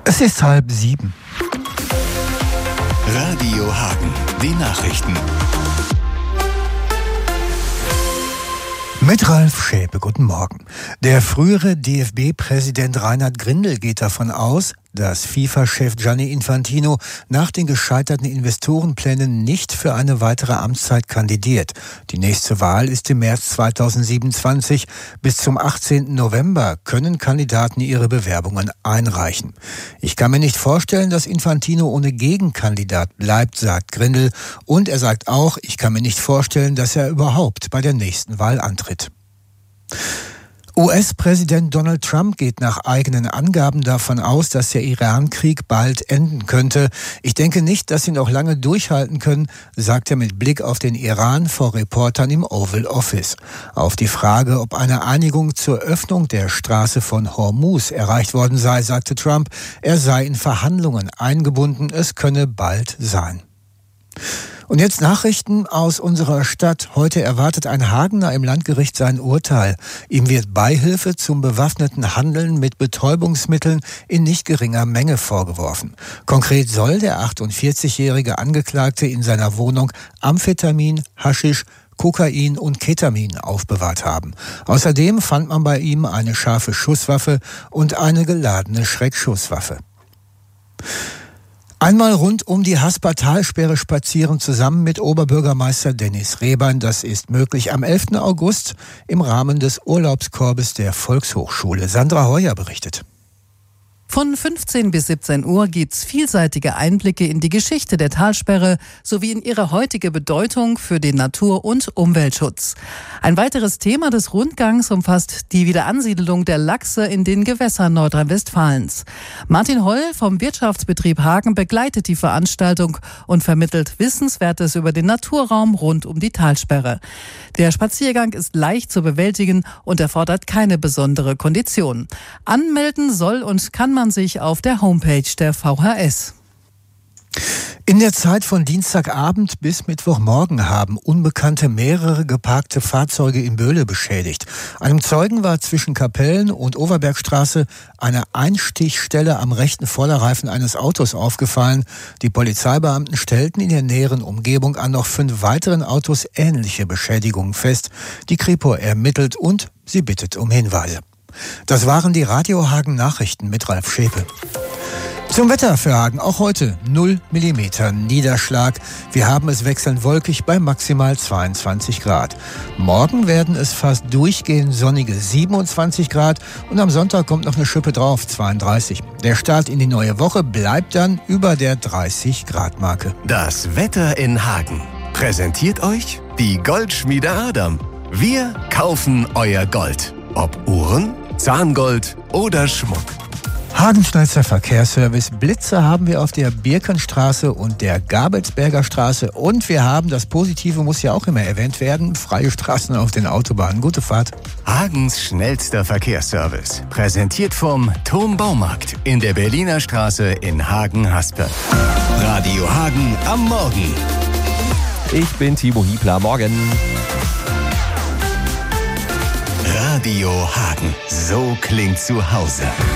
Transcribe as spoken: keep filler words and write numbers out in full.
Es ist halb sieben. Radio Hagen, die Nachrichten. Mit Ralf Schäpe, guten Morgen. Der frühere D F B-Präsident Reinhard Grindel geht davon aus, dass FIFA-Chef Gianni Infantino nach den gescheiterten Investorenplänen nicht für eine weitere Amtszeit kandidiert. Die nächste Wahl ist im März zweitausendsiebenundzwanzig. Bis zum achtzehnten November können Kandidaten ihre Bewerbungen einreichen. Ich kann mir nicht vorstellen, dass Infantino ohne Gegenkandidat bleibt, sagt Grindel. Und er sagt auch, ich kann mir nicht vorstellen, dass er überhaupt bei der nächsten Wahl antritt. U S-Präsident Donald Trump geht nach eigenen Angaben davon aus, dass der Iran-Krieg bald enden könnte. Ich denke nicht, dass sie noch lange durchhalten können, sagt er mit Blick auf den Iran vor Reportern im Oval Office. Auf die Frage, ob eine Einigung zur Öffnung der Straße von Hormuz erreicht worden sei, sagte Trump, er sei in Verhandlungen eingebunden, es könne bald sein. Und jetzt Nachrichten aus unserer Stadt. Heute erwartet ein Hagener im Landgericht sein Urteil. Ihm wird Beihilfe zum bewaffneten Handeln mit Betäubungsmitteln in nicht geringer Menge vorgeworfen. Konkret soll der achtundvierzigjährige Angeklagte in seiner Wohnung Amphetamin, Haschisch, Kokain und Ketamin aufbewahrt haben. Außerdem fand man bei ihm eine scharfe Schusswaffe und eine geladene Schreckschusswaffe. Einmal rund um die Hasper-Talsperre spazieren zusammen mit Oberbürgermeister Dennis Rehbein. Das ist möglich am elften August im Rahmen des Urlaubskorbes der Volkshochschule. Sandra Heuer berichtet. Von fünfzehn bis siebzehn Uhr gibt's vielseitige Einblicke in die Geschichte der Talsperre sowie in ihre heutige Bedeutung für den Natur- und Umweltschutz. Ein weiteres Thema des Rundgangs umfasst die Wiederansiedelung der Lachse in den Gewässern Nordrhein-Westfalens. Martin Holl vom Wirtschaftsbetrieb Hagen begleitet die Veranstaltung und vermittelt Wissenswertes über den Naturraum rund um die Talsperre. Der Spaziergang ist leicht zu bewältigen und erfordert keine besondere Kondition. Anmelden soll und kann man sich auf der Homepage der V H S. In der Zeit von Dienstagabend bis Mittwochmorgen haben Unbekannte mehrere geparkte Fahrzeuge in Böhle beschädigt. Einem Zeugen war zwischen Kapellen und Overbergstraße eine Einstichstelle am rechten Vorderreifen eines Autos aufgefallen. Die Polizeibeamten stellten in der näheren Umgebung an noch fünf weiteren Autos ähnliche Beschädigungen fest. Die Kripo ermittelt und sie bittet um Hinweise. Das waren die Radio Hagen Nachrichten mit Ralf Schäpe. Zum Wetter für Hagen auch heute null Millimeter Niederschlag. Wir haben es wechselnd wolkig bei maximal zweiundzwanzig Grad. Morgen werden es fast durchgehend sonnige siebenundzwanzig Grad und am Sonntag kommt noch eine Schippe drauf, zweiunddreißig. Der Start in die neue Woche bleibt dann über der dreißig Grad Marke. Das Wetter in Hagen präsentiert euch die Goldschmiede Adam. Wir kaufen euer Gold. Ob Uhren, Zahngold oder Schmuck. Hagen-Schneider Verkehrsservice. Blitze haben wir auf der Birkenstraße und der Gabelsberger Straße. Und wir haben, das Positive muss ja auch immer erwähnt werden, freie Straßen auf den Autobahnen. Gute Fahrt. Hagens schnellster Verkehrsservice. Präsentiert vom Turm Baumarkt in der Berliner Straße in Hagen-Hasper. Radio Hagen am Morgen. Ich bin Timo Hiebler. Morgen. Radio Hagen. So klingt zu Hause.